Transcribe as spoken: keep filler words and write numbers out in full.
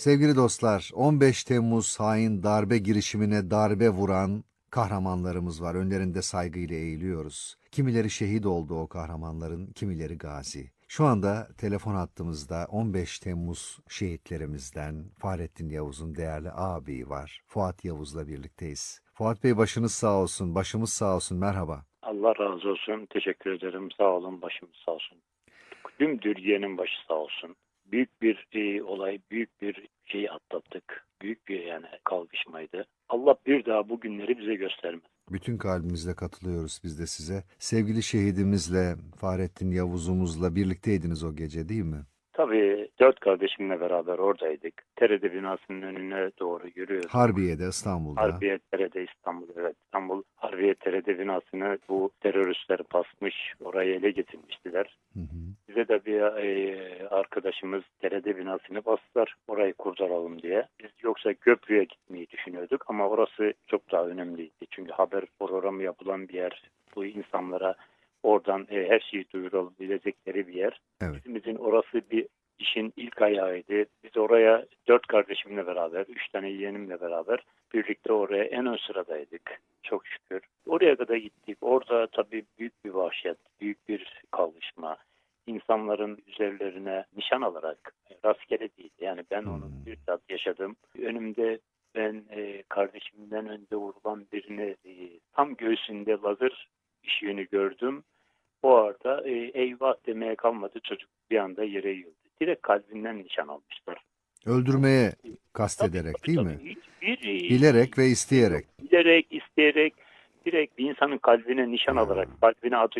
Sevgili dostlar, on beş Temmuz hain darbe girişimine darbe vuran kahramanlarımız var. Önlerinde saygıyla eğiliyoruz. Kimileri şehit oldu o kahramanların, kimileri gazi. Şu anda telefon hattımızda on beş Temmuz şehitlerimizden Fahrettin Yavuz'un değerli ağabeyi var. Fuat Yavuz'la birlikteyiz. Fuat Bey başınız sağ olsun, başımız sağ olsun, merhaba. Allah razı olsun. Teşekkür ederim. Sağ olun. Başımız sağ olsun. Tüm Türkiye'nin başı sağ olsun. Büyük bir e, olay, büyük bir şeyi atlattık. Büyük bir yani kalkışmaydı. Allah bir daha bu günleri bize göstermez. Bütün kalbimizle katılıyoruz biz de size. Sevgili şehidimizle, Fahrettin Yavuz'umuzla birlikteydiniz o gece değil mi? Tabii dört kardeşimle beraber oradaydık. T R T binasının önüne doğru yürüyorduk. Harbiye'de, İstanbul'da. Harbiye T R T İstanbul, evet İstanbul. Harbiye T R T binasını bu teröristler basmış, orayı ele getirmiştiler. Hı hı. Bize de bir e, arkadaşımız T R T binasını bastılar, orayı kurtaralım diye. Biz yoksa köprüye gitmeyi düşünüyorduk ama orası çok daha önemliydi. Çünkü haber programı yapılan bir yer, bu insanlara oradan e, her şeyi duyurabilecekleri bir yer. Evet. Bizimizin orası bir işin ilk ayağıydı. Biz oraya dört kardeşimle beraber, üç tane yeğenimle beraber birlikte oraya en ön sıradaydık. Çok şükür. Oraya kadar gittik. Orada tabii büyük bir vahşet, büyük bir kalkışma. İnsanların üzerlerine nişan alarak rastgele değil. Yani ben onu Hmm. bir saat yaşadım. Önümde ben e, kardeşimden önde vurulan birini e, tam göğsünde lazer ışığını gördüm. O arada e, eyvah demeye kalmadı, çocuk bir anda yere yığıldı. Direkt kalbinden nişan almışlar. Öldürmeye Tabii kastederek tabii değil mi? tabii. Hiçbir e, Bilerek ve şey yok. isteyerek. Bilerek, isteyerek direkt bir insanın kalbine nişan Ya. alarak kalbine ateş